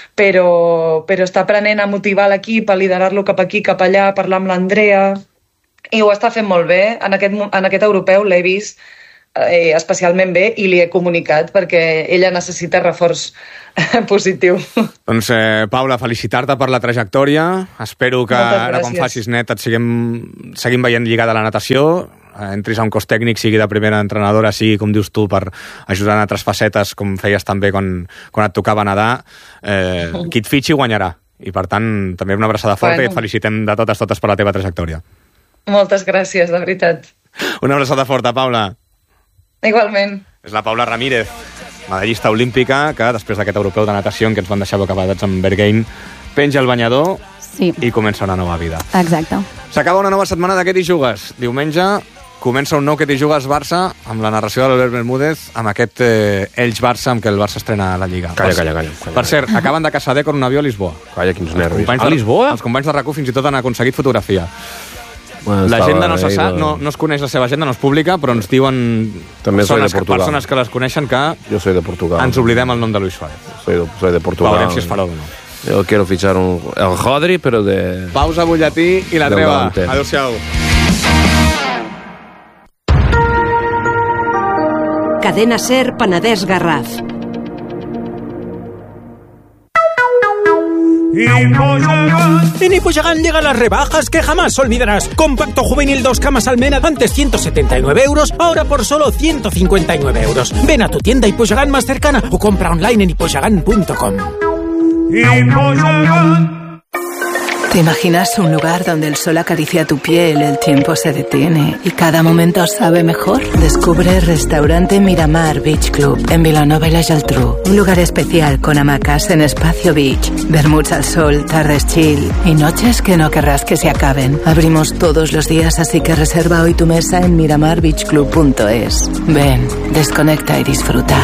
però està aprenent a motivar l'equip, a liderar-lo cap aquí, cap allà, a parlar amb l'Andrea, i ho està fent molt bé. En aquest europeu l'he vist especialment bé i li he comunicat perquè ella necessita reforç positiu. Doncs, Paula, felicitar-te per la trajectòria. Espero que ara, quan facis net, et seguim veient lligada a la natació, entris a un cos tècnic, sigui de primera entrenadora, sigui, com dius tu, per ajudar en altres facetes, com feies també quan et tocava nedar. Qui et fitxi guanyarà. I, per tant, també una abraçada forta i et felicitem de totes per la teva trajectòria. Moltes gràcies, de veritat. Una abraçada forta, Paula. Igualment. És la Paula Ramírez, medallista olímpica, que després d'aquest europeu de natació en què ens van deixar bocabadats amb Berghain, penja el banyador i comença una nova vida. Exacte. S'acaba una nova setmana de Què t'hi jugues. Diumenge comença un nou Què t'hi jugues Barça, amb la narració de l'Albert Bermúdez, amb aquest Elx-Barça, amb què el Barça estrena a la Lliga. Calla. Per cert, acaben de caçar con un avió a Lisboa. Calla, quins nervis. A Lisboa? Els companys de RAC1 fins i tot han aconseguit fotografia. L'agenda no se sap, no es coneix la seva agenda, no es publica, però ens diuen persones que les coneixen que yo soy de Portugal. Ens oblidem el nom de Luis Suárez. Soy de Portugal. Veurem si es farà o no. Yo quiero fichar el Hodri, pero de... Pausa, butlletí i la treva. Adéu-siau. Cadena SER Penedès Garraf. En Hipoyagan llegan las rebajas que jamás olvidarás. Compacto juvenil 2 camas Almena, antes 179 euros, ahora por solo 159 euros. Ven a tu tienda Hipoyagan más cercana o compra online en hipoyagan.com. ¿Te imaginas un lugar donde el sol acaricia tu piel, el tiempo se detiene y cada momento sabe mejor? Descubre Restaurante Miramar Beach Club en Vilanova y la Geltrú. Un lugar especial con hamacas en Espacio Beach, vermuts al sol, tardes chill y noches que no querrás que se acaben. Abrimos todos los días, así que reserva hoy tu mesa en miramarbeachclub.es. Ven, desconecta y disfruta.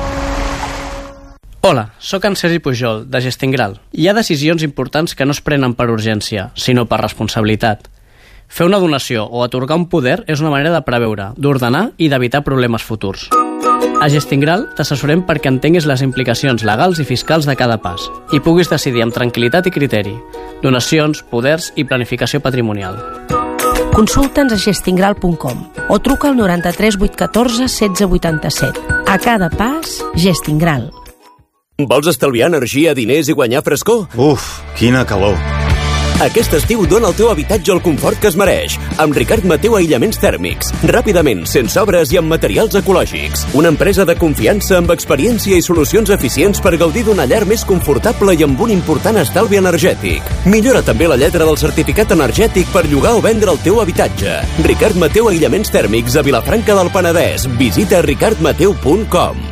Hola, sóc en Sergi Pujol, de Gestingral. Hi ha decisions importants que no es prenen per urgència, sinó per responsabilitat. Fer una donació o atorgar un poder és una manera de preveure, d'ordenar i d'evitar problemes futurs. A Gestingral t'assessorem perquè entenguis les implicacions legals i fiscals de cada pas i puguis decidir amb tranquil·litat i criteri. Donacions, poders i planificació patrimonial. Consulta'ns a gestingral.com o truca al 93 814 1687. A cada pas, Gestingral. Vols estalviar energia, diners i guanyar frescor? Uf, quina calor. Aquest estiu dona al teu habitatge el confort que es mereix. Amb Ricard Mateu Aïllaments Tèrmics. Ràpidament, sense obres i amb materials ecològics. Una empresa de confiança amb experiència i solucions eficients per gaudir d'una llar més confortable i amb un important estalvi energètic. Millora també la lletra del certificat energètic per llogar o vendre el teu habitatge. Ricard Mateu Aïllaments Tèrmics a Vilafranca del Penedès. Visita ricardmateu.com.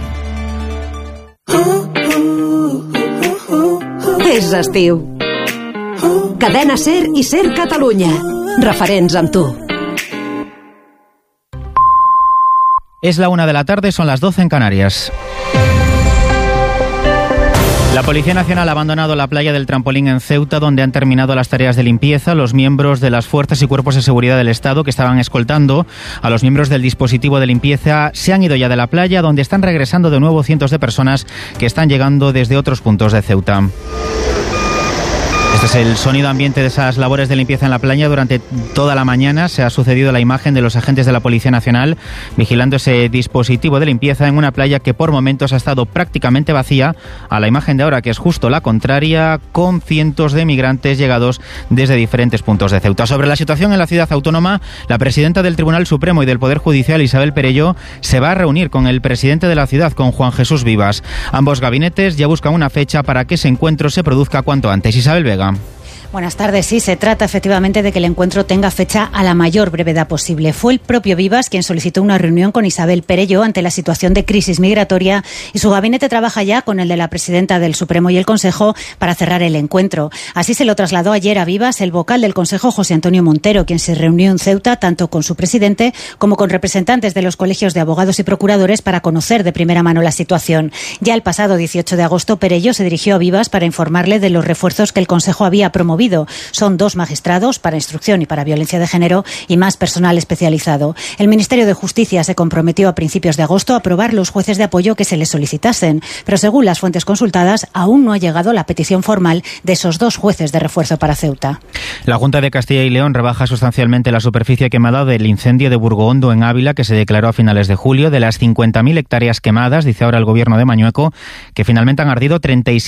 És estiu. Cadena SER i SER Catalunya. Referents amb tu. Es la 1 de la tarde, son las 12 en Canarias. La Policía Nacional ha abandonado la playa del Trampolín en Ceuta, donde han terminado las tareas de limpieza. Los miembros de las fuerzas y cuerpos de seguridad del Estado que estaban escoltando a los miembros del dispositivo de limpieza se han ido ya de la playa, donde están regresando de nuevo cientos de personas que están llegando desde otros puntos de Ceuta. Este es el sonido ambiente de esas labores de limpieza en la playa. Durante toda la mañana se ha sucedido la imagen de los agentes de la Policía Nacional vigilando ese dispositivo de limpieza en una playa que por momentos ha estado prácticamente vacía, a la imagen de ahora que es justo la contraria, con cientos de migrantes llegados desde diferentes puntos de Ceuta. Sobre la situación en la ciudad autónoma, la presidenta del Tribunal Supremo y del Poder Judicial, Isabel Perelló, se va a reunir con el presidente de la ciudad, con Juan Jesús Vivas. Ambos gabinetes ya buscan una fecha para que ese encuentro se produzca cuanto antes. Isabel Vega. Buenas tardes. Sí, se trata efectivamente de que el encuentro tenga fecha a la mayor brevedad posible. Fue el propio Vivas quien solicitó una reunión con Isabel Perelló ante la situación de crisis migratoria y su gabinete trabaja ya con el de la presidenta del Supremo y el Consejo para cerrar el encuentro. Así se lo trasladó ayer a Vivas el vocal del Consejo, José Antonio Montero, quien se reunió en Ceuta tanto con su presidente como con representantes de los colegios de abogados y procuradores para conocer de primera mano la situación. Ya el pasado 18 de agosto, Perelló se dirigió a Vivas para informarle de los refuerzos que el Consejo había promovido. Son 2 magistrados para instrucción y para violencia de género y más personal especializado. El Ministerio de Justicia se comprometió a principios de agosto a aprobar los jueces de apoyo que se les solicitasen, pero según las fuentes consultadas, aún no ha llegado la petición formal de esos 2 jueces de refuerzo para Ceuta. La Junta de Castilla y León rebaja sustancialmente la superficie quemada del incendio de Burgohondo en Ávila, que se declaró a finales de julio. De las 50.000 hectáreas quemadas, dice ahora el gobierno de Mañueco, que finalmente han ardido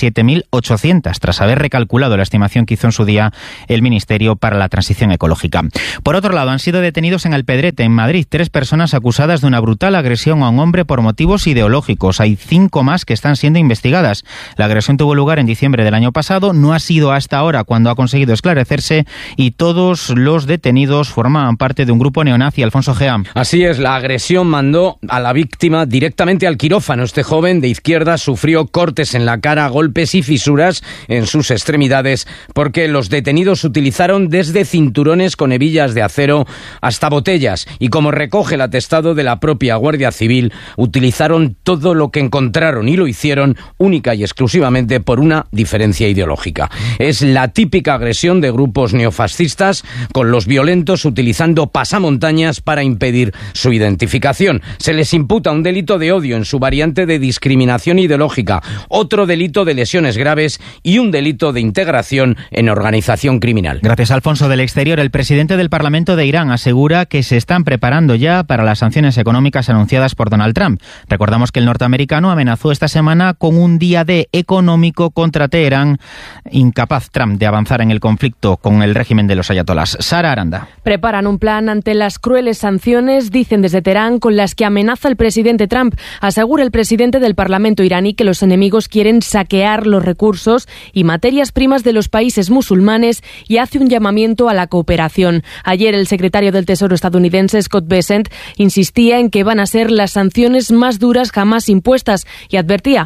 37.800, tras haber recalculado la estimación que hizo en su día el Ministerio para la Transición Ecológica. Por otro lado, han sido detenidos en Alpedrete, en Madrid, 3 personas acusadas de una brutal agresión a un hombre por motivos ideológicos. Hay 5 más que están siendo investigadas. La agresión tuvo lugar en diciembre del año pasado, no ha sido hasta ahora cuando ha conseguido esclarecerse, y todos los detenidos formaban parte de un grupo neonazi. Alfonso Gea. Así es, la agresión mandó a la víctima directamente al quirófano. Este joven de izquierda sufrió cortes en la cara, golpes y fisuras en sus extremidades, porque los detenidos utilizaron desde cinturones con hebillas de acero hasta botellas, y como recoge el atestado de la propia Guardia Civil, utilizaron todo lo que encontraron y lo hicieron única y exclusivamente por una diferencia ideológica. Es la típica agresión de grupos neofascistas, con los violentos utilizando pasamontañas para impedir su identificación. Se les imputa un delito de odio en su variante de discriminación ideológica, otro delito de lesiones graves y un delito de integración en organización criminal. Gracias, Alfonso. Del exterior, el presidente del Parlamento de Irán asegura que se están preparando ya para las sanciones económicas anunciadas por Donald Trump. Recordamos que el norteamericano amenazó esta semana con un día D económico contra Teherán, incapaz Trump de avanzar en el conflicto con el régimen de los ayatolás. Sara Aranda. Preparan un plan ante las crueles sanciones, dicen desde Teherán, con las que amenaza el presidente Trump. Asegura el presidente del Parlamento iraní que los enemigos quieren saquear los recursos y materias primas de los países musulmanes y hace un llamamiento a la cooperación. Ayer el secretario del Tesoro estadounidense, Scott Bessent, insistía en que van a ser las sanciones más duras jamás impuestas y advertía: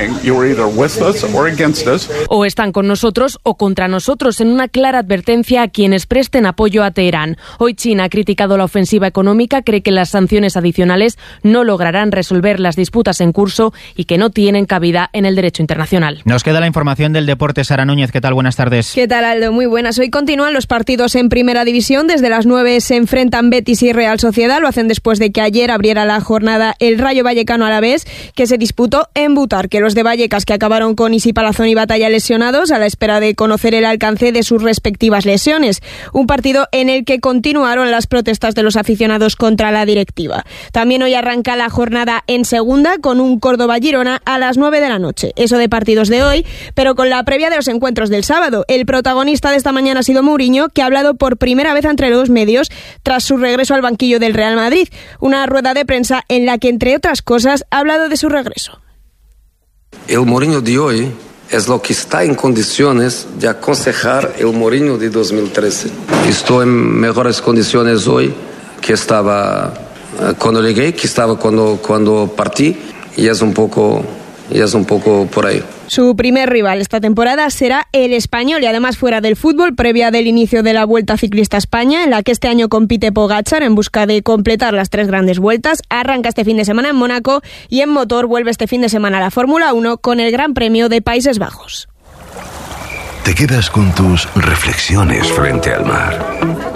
o están con nosotros o contra nosotros, en una clara advertencia a quienes presten apoyo a Teherán. Hoy China ha criticado la ofensiva económica, cree que las sanciones adicionales no lograrán resolver las disputas en curso y que no tienen cabida en el derecho internacional. Nos queda la información del deporte. Sara Núñez, ¿qué tal? Buenas tardes. ¿Qué tal, Aldo? Muy buenas. Hoy continúan los partidos en Primera División. Desde las 9 se enfrentan Betis y Real Sociedad. Lo hacen después de que ayer abriera la jornada el Rayo Vallecano Alavés, que se disputó en Butarque. Los de Vallecas, que acabaron con Isi Palazón y Batalla lesionados a la espera de conocer el alcance de sus respectivas lesiones. Un partido en el que continuaron las protestas de los aficionados contra la directiva. También hoy arranca la jornada en Segunda con un Córdoba-Girona a las 9 de la noche. Eso de partidos de hoy, pero con la previa de los encuentros del sábado. El protagonista de esta mañana ha sido Mourinho, que ha hablado por primera vez ante los medios tras su regreso al banquillo del Real Madrid. Una rueda de prensa en la que, entre otras cosas, ha hablado de su regreso. El Mourinho de hoy es lo que está en condiciones de aconsejar el Mourinho de 2013. Estoy en mejores condiciones hoy que estaba cuando llegué, que estaba cuando partí, y es un poco por ahí. Su primer rival esta temporada será el Español, y además fuera del fútbol, previa del inicio de la Vuelta Ciclista a España, en la que este año compite Pogačar en busca de completar las 3 grandes vueltas. Arranca este fin de semana en Mónaco y en motor vuelve este fin de semana a la Fórmula 1 con el Gran Premio de Países Bajos. Te quedas con tus reflexiones frente al mar,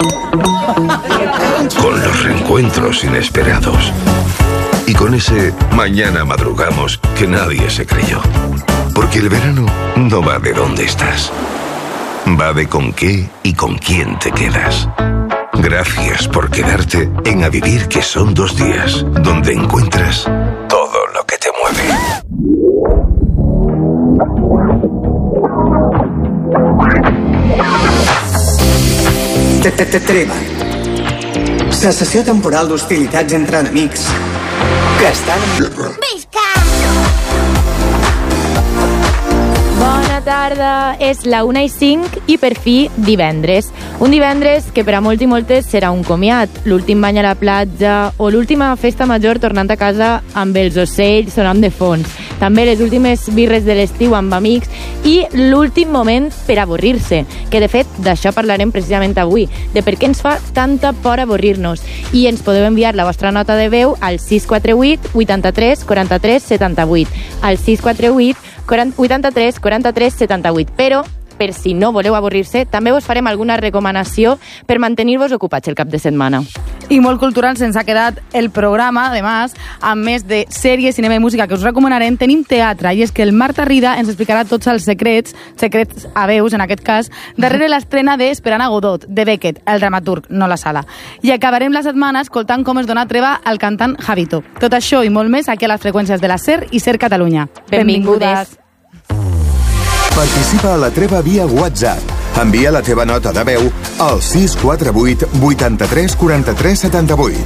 con los reencuentros inesperados y con ese mañana madrugamos que nadie se creyó. Porque el verano no va de dónde estás, va de con qué y con quién te quedas. Gracias por quedarte en A Vivir, que son 2 días, donde encuentras todo lo que te mueve. Trema. Cessació temporal d'hostilitats entre enemics que estan en... Bona tarda, és la 1:05 i per fi divendres. Un divendres que per a molts i moltes serà un comiat, l'últim bany a la platja o l'última festa major tornant a casa amb els ocells sonant de fons. També les últimes birres de l'estiu amb amics i l'últim moment per avorrir-se, que de fet d'això parlarem precisament avui, de per què ens fa tanta por avorrir-nos. I ens podeu enviar la vostra nota de veu al 648 83 43 78, al 648 83 43 78, però per si no voleu avorrir-se, també us farem alguna recomanació per mantenir-vos ocupats el cap de setmana. I molt cultural se'ns ha quedat el programa, además, amb més de sèries, cinema i música que us recomanarem, tenim teatre, i és que el Marta Rida ens explicarà tots els secrets a veus, en aquest cas, darrere l'estrena d'Esperant a Godot, de Beckett, el dramaturg, no la sala. I acabarem la setmana escoltant com es dona treva al cantant Javito. Tot això i molt més aquí a les freqüències de la SER i SER Catalunya. Benvingudes! Participa a la treva via WhatsApp. Envia la teva nota de veu al 648 83 43 78.